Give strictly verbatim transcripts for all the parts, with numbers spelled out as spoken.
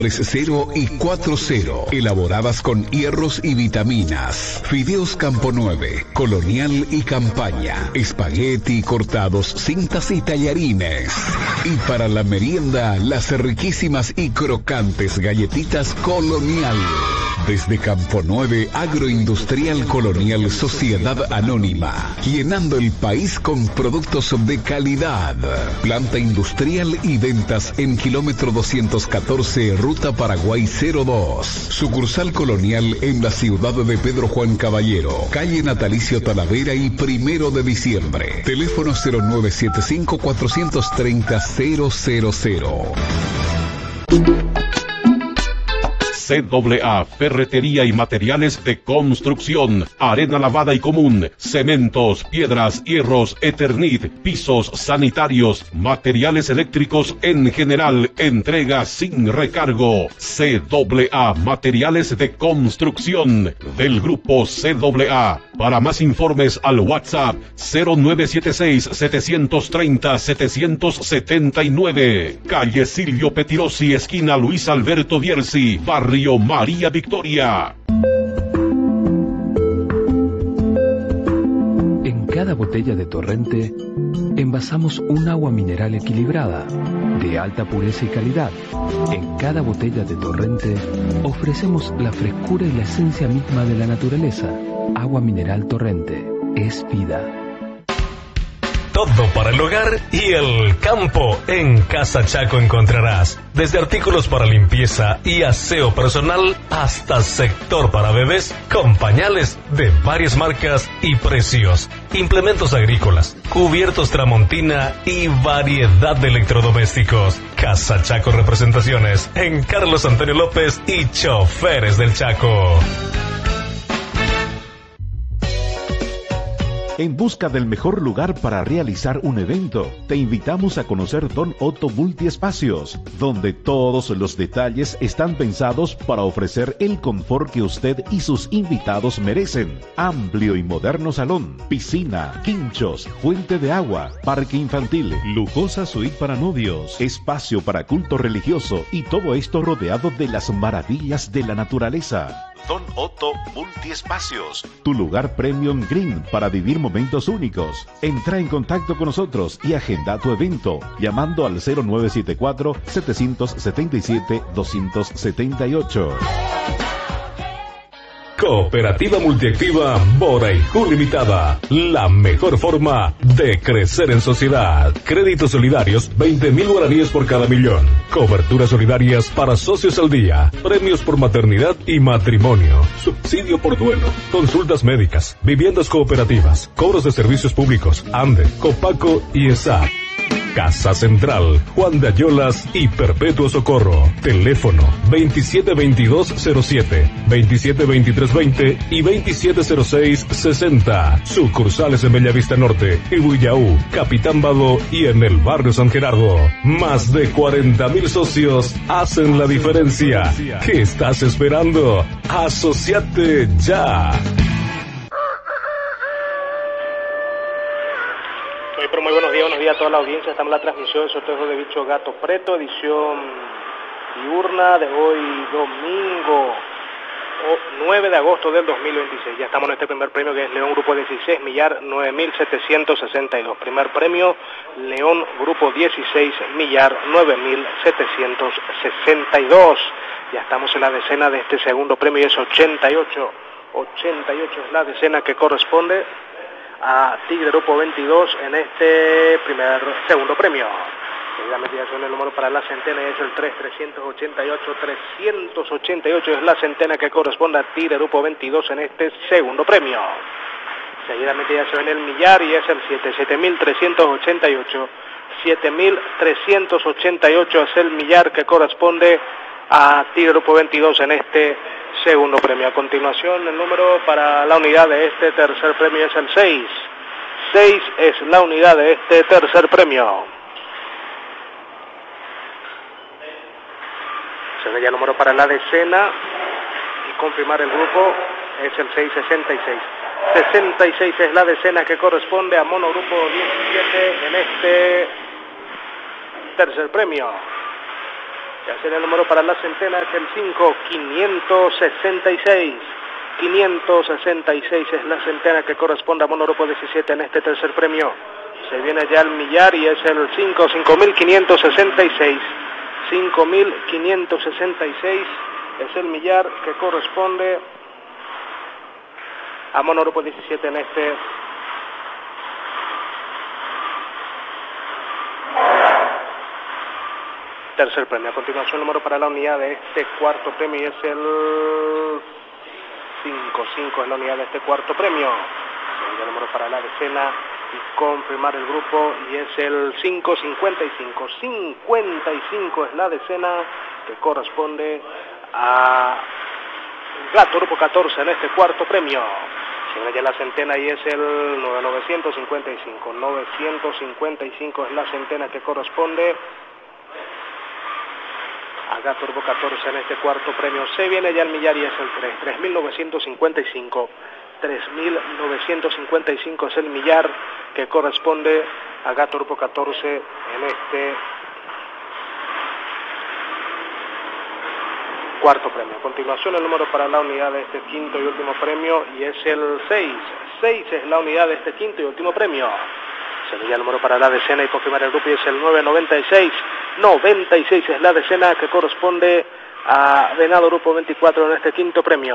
cero y cuatro cero, elaboradas con hierros y vitaminas. Fideos Campo nueve, Colonial y Campaña, espagueti cortados, cintas y tallarines. Y para la merienda, las riquísimas y crocantes galletitas Colonial. Desde Campo nueve, Agroindustrial Colonial Sociedad Anónima, llenando el país con productos de calidad. Planta industrial y ventas en kilómetro doscientos catorce, Ruta Paraguay cero dos. Sucursal Colonial en la ciudad de Pedro Juan Caballero, calle Natalicio Talavera y Primero de Diciembre. Teléfono cero nueve siete cinco, cuatro tres cero, cero cero cero. C A A, Ferretería y Materiales de Construcción, arena lavada y común, cementos, piedras, hierros, Eternit, pisos sanitarios, materiales eléctricos en general, entrega sin recargo. C A A, Materiales de Construcción, del grupo C A A. Para más informes al WhatsApp cero nueve siete seis, siete tres cero, siete siete nueve, calle Silvio Petirosi, esquina Luis Alberto Dierzi, barrio María Victoria. En cada botella de Torrente envasamos un agua mineral equilibrada, de alta pureza y calidad. En cada botella de Torrente ofrecemos la frescura y la esencia misma de la naturaleza. Agua mineral Torrente es vida. Todo para el hogar y el campo. En Casa Chaco encontrarás desde artículos para limpieza y aseo personal hasta sector para bebés con pañales de varias marcas y precios, implementos agrícolas, cubiertos Tramontina y variedad de electrodomésticos. Casa Chaco Representaciones en Carlos Antonio López y Choferes del Chaco. En busca del mejor lugar para realizar un evento, te invitamos a conocer Don Otto Multiespacios, donde todos los detalles están pensados para ofrecer el confort que usted y sus invitados merecen. Amplio y moderno salón, piscina, quinchos, fuente de agua, parque infantil, lujosa suite para novios, espacio para culto religioso y todo esto rodeado de las maravillas de la naturaleza. Don Otto Multiespacios, tu lugar premium green para vivir momentos únicos. Entra en contacto con nosotros y agenda tu evento llamando al cero nueve siete cuatro, siete siete siete, dos siete ocho. Cooperativa Multiactiva Boraicú Limitada, la mejor forma de crecer en sociedad. Créditos solidarios, veinte mil guaraníes por cada millón. Coberturas solidarias para socios al día. Premios por maternidad y matrimonio. Subsidio por duelo. Consultas médicas. Viviendas cooperativas. Cobros de servicios públicos. ANDE, Copaco y ESAP. Casa Central, Juan de Ayolas y Perpetuo Socorro. Teléfono veintisiete veintidós cero siete, veintisiete veintitrés veinte y veintisiete cero seis sesenta. Sucursales en Bellavista Norte, Ibuyaú, Capitán Bado y en el barrio San Gerardo. Más de cuarenta mil socios hacen la diferencia. ¿Qué estás esperando? ¡Asociate ya! Pero muy buenos días, buenos días a toda la audiencia. Estamos en la transmisión del sorteo de bicho gato preto, edición diurna de hoy domingo nueve de agosto del dos mil veintiséis. Ya estamos en este primer premio que es León Grupo dieciséis, millar nueve mil setecientos sesenta y dos. Primer premio, León Grupo dieciséis, millar nueve mil setecientos sesenta y dos. Ya estamos en la decena de este segundo premio y es ochenta y ocho. ochenta y ocho es la decena que corresponde a Tigre Grupo veintidós en este primer segundo premio. La mediación el número para la centena es el tres, trescientos ochenta y ocho, trescientos ochenta y ocho es la centena que corresponde a Tigre Grupo veintidós en este segundo premio. Seguidamente ya se ve en el millar y es el siete, siete mil trescientos ochenta y ocho, siete mil trescientos ochenta y ocho es el millar que corresponde a Tigre Grupo veintidós en este segundo premio. A continuación, el número para la unidad de este tercer premio es el seis. seis es la unidad de este tercer premio. Se ve ya el número para la decena y confirmar el grupo es el seis sesenta y seis. sesenta y seis es la decena que corresponde a Monogrupo diecisiete en este tercer premio. Ya será el número para la centena, es el cinco quinientos sesenta y seis. quinientos sesenta y seis es la centena que corresponde a Monogrupo diecisiete en este tercer premio. Se viene ya el millar y es el cinco, cinco mil quinientos sesenta y seis. cinco mil quinientos sesenta y seis es el millar que corresponde a Monogrupo diecisiete en este tercer premio. A continuación, el número para la unidad de este cuarto premio y es el cinco, cinco es la unidad de este cuarto premio. El número para la decena y confirmar el grupo y es el cinco cincuenta y cinco. cincuenta y cinco es la decena que corresponde a Gato Grupo catorce en este cuarto premio. Llega ya la centena y es el novecientos cincuenta y cinco. novecientos cincuenta y cinco es la centena que corresponde a Gato Grupo catorce en este cuarto premio. Se viene ya el millar y es el tres, tres mil novecientos cincuenta y cinco. tres mil novecientos cincuenta y cinco es el millar que corresponde a Gato Grupo catorce en este cuarto premio. A continuación, el número para la unidad de este quinto y último premio y es el seis. seis es la unidad de este quinto y último premio. Sería el número para la decena y confirmar el grupo y es el nueve noventa y seis. noventa y seis es la decena que corresponde a Venado Grupo veinticuatro en este quinto premio.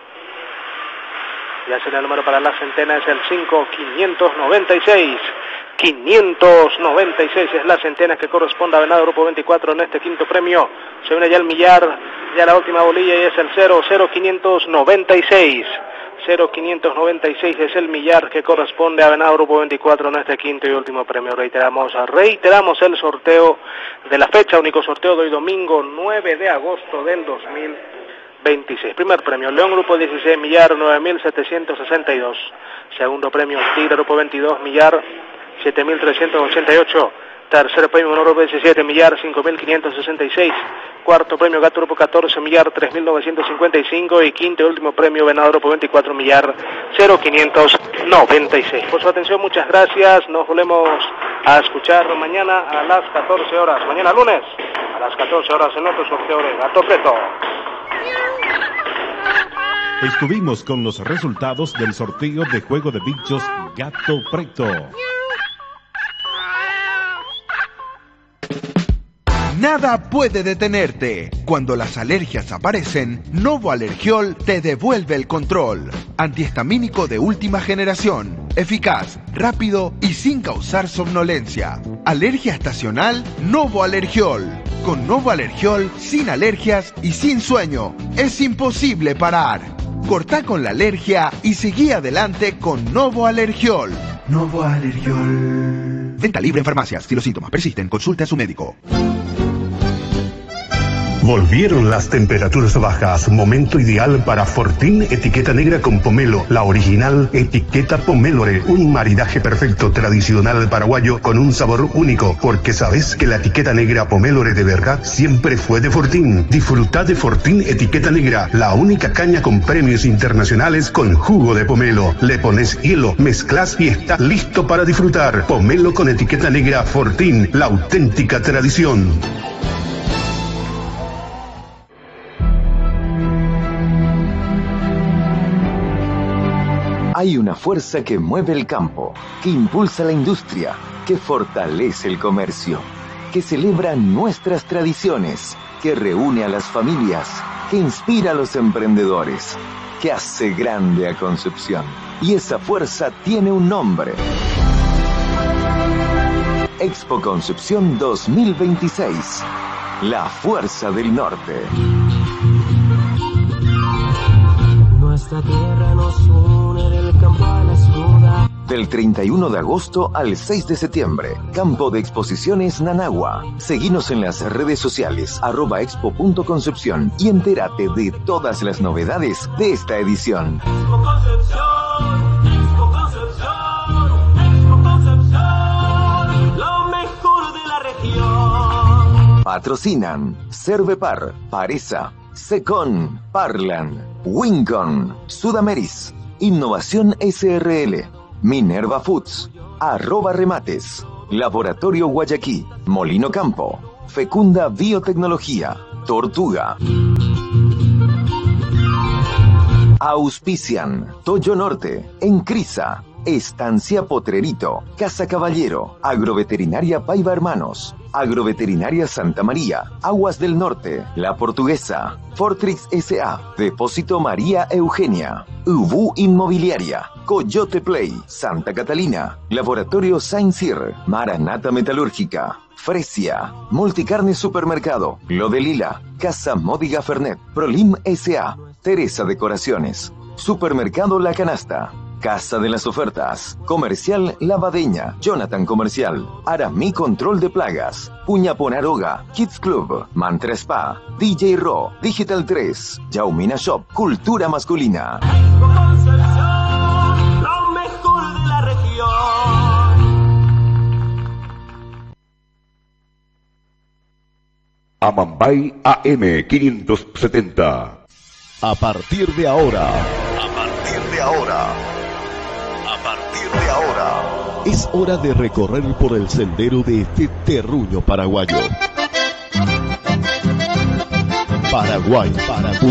Ya será el número para la centena, es el cinco quinientos noventa y seis. quinientos noventa y seis es la centena que corresponde a Venado Grupo veinticuatro en este quinto premio. Se une ya el millar, ya la última bolilla y es el cero, cero quinientos noventa y seis. cero quinientos noventa y seis es el millar que corresponde a Venado Grupo veinticuatro en este quinto y último premio. Reiteramos, reiteramos el sorteo de la fecha, único sorteo de hoy domingo nueve de agosto del dos mil veintiséis. Primer premio, León Grupo dieciséis, millar nueve mil setecientos sesenta y dos. Segundo premio, Tigre Grupo veintidós, millar siete mil trescientos ochenta y ocho. Tercer premio, Menor Grupo diecisiete, millar cinco mil quinientos sesenta y seis. Cuarto premio, Gato Grupo catorce, millar tres mil novecientos cincuenta y cinco. Y quinto y último premio, Venado Grupo veinticuatro, millar cero quinientos noventa y seis. Por su atención, muchas gracias. Nos volvemos a escuchar mañana a las catorce horas. Mañana lunes a las catorce horas en otro sorteo de Gato Preto. Estuvimos con los resultados del sorteo de juego de bichos Gato Preto. Nada puede detenerte. Cuando las alergias aparecen, Novo Alergiol te devuelve el control. Antihistamínico de última generación. Eficaz, rápido y sin causar somnolencia. Alergia estacional, Novo Alergiol. Con Novo Alergiol, sin alergias y sin sueño, es imposible parar. Cortá con la alergia y seguí adelante con Novo Alergiol. Novo Alergiol. Venta libre en farmacias. Si los síntomas persisten, consulte a su médico. Volvieron las temperaturas bajas, momento ideal para Fortín etiqueta negra con pomelo, la original etiqueta Pomélore, un maridaje perfecto tradicional paraguayo con un sabor único, porque sabes que la etiqueta negra Pomélore de verdad siempre fue de Fortín. Disfruta de Fortín etiqueta negra, la única caña con premios internacionales con jugo de pomelo. Le pones hielo, mezclas y está listo para disfrutar. Pomelo con etiqueta negra Fortín, la auténtica tradición. Hay una fuerza que mueve el campo, que impulsa la industria, que fortalece el comercio, que celebra nuestras tradiciones, que reúne a las familias, que inspira a los emprendedores, que hace grande a Concepción. Y esa fuerza tiene un nombre. Expo Concepción dos mil veintiséis. La fuerza del norte. Nuestra tierra nos une del campo a la ciudad. Del treinta y uno de agosto al seis de septiembre, Campo de Exposiciones Nanagua. Seguinos en las redes sociales, arroba expo punto concepción y entérate de todas las novedades de esta edición. Expo Concepción, Expo Concepción, Expo Concepción, lo mejor de la región. Patrocinan Cervepar, Paresa, Secon, Parlan, Wincon, Sudameris, Innovación S R L, Minerva Foods, Arroba Remates, Laboratorio Guayaquí, Molino Campo, Fecunda Biotecnología, Tortuga. Auspician Toyo Norte, Encrisa, Estancia Potrerito, Casa Caballero, Agroveterinaria Paiva Hermanos, Agroveterinaria Santa María, Aguas del Norte, La Portuguesa, Fortrix S A, Depósito María Eugenia, Ubú Inmobiliaria, Coyote Play, Santa Catalina, Laboratorio Saint-Cyr, Maranata Metalúrgica, Fresia, Multicarne Supermercado, Lo de Lila, Casa Módiga Fernet, Prolim S A, Teresa Decoraciones, Supermercado La Canasta, Casa de las Ofertas, Comercial Lavadeña, Jonathan Comercial, Aramí Control de Plagas, Puñaponaroga, Kids Club, Mantra Spa, D J Ro, Digital tres, Yaumina Shop, Cultura Masculina. Lo mejor de la región. Amambay A M quinientos setenta. A partir de ahora, a partir de ahora, a partir de ahora, es hora de recorrer por el sendero de este terruño paraguayo. Paraguay, Paraguay.